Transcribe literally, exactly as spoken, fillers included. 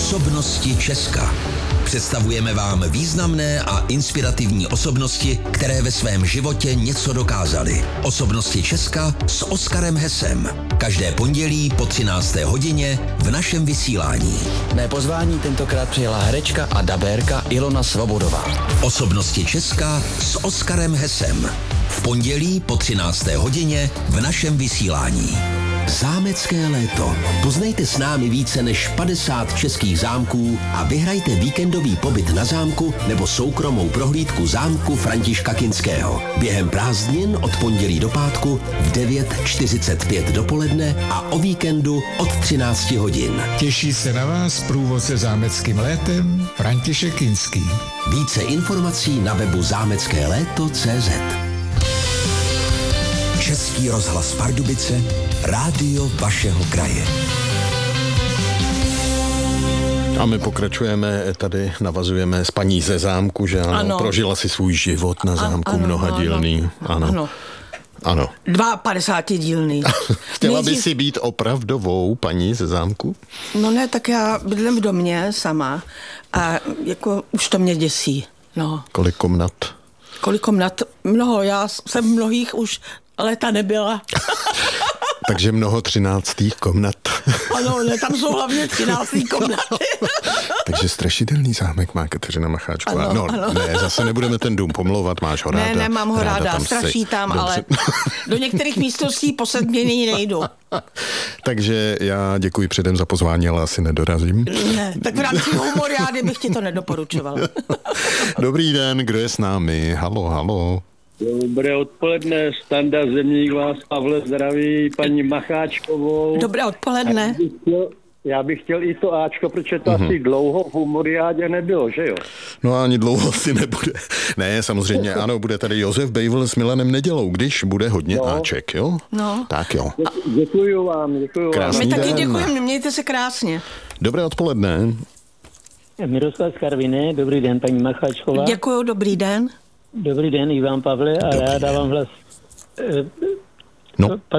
Osobnosti Česka. Představujeme vám významné a inspirativní osobnosti, které ve svém životě něco dokázaly. Osobnosti Česka s Oskarem Hesem. Každé pondělí po třinácté hodině v našem vysílání. Mé pozvání tentokrát přijela herečka a dabérka Ilona Svobodová. Osobnosti Česka s Oskarem Hesem. V pondělí po třinácté hodině v našem vysílání. Zámecké léto. Poznejte s námi více než padesát českých zámků a vyhrajte víkendový pobyt na zámku nebo soukromou prohlídku zámku Františka Kinského. Během prázdnin od pondělí do pátku v devět čtyřicet pět dopoledne a o víkendu od třináct hodin. Těší se na vás průvodce zámeckým létem František Kinský. Více informací na webu zámecké léto tečka cé zet. Český rozhlas Pardubice, rádio vašeho kraje. A my pokročujeme, tady navazujeme s paní ze zámku, že ano, ano. Prožila si svůj život na zámku ano, mnohadílný. Ano. Ano. Ano. dvaapadesátidílný. Chtěla by si být opravdovou paní ze zámku? No ne, tak já bydlím v domě sama a jako už to mě děsí. No. Kolik komnat? Kolik komnat? Mnoho, já jsem v mnohých už léta nebyla. Takže mnoho třináctých komnat. Ano, ne, tam jsou hlavně třináctý komnaty. Takže strašidelný zámek má Kateřina Macháčková. Ano, no, ano. ne, zase nebudeme ten dům pomlouvat, máš ho ráda. Ne, nemám ho ráda, tam straší si... tam, Dobře. ale do některých místností po sedmění nejdu. Takže já děkuji předem za pozvání, ale asi nedorazím. Ne, tak v rámci humoriády bych ti to nedoporučoval. Dobrý den, kdo je s námi? Halo, halo. Dobré odpoledne, Standa Zemník vás, Pavle, zdraví paní Macháčkovou. Dobré odpoledne. Já bych chtěl, já bych chtěl i to Ačko, protože to Mhm. asi dlouho v humoriádě nebylo, že jo? No ani dlouho si nebude. Ne, samozřejmě, ano, bude tady Josef Bejvl s Milanem Nedělou, když bude hodně No. Áček, jo? No. Tak jo. Děkuju vám, děkuju Krásný My taky den. děkujeme, mějte se krásně. Dobré odpoledne. Miroslav z Karviné, dobrý den, paní Macháčková. Děkuju, dobrý den. Dobrý den, Ivan Pavle, a Dobrý já den. dávám hlas. eh, No.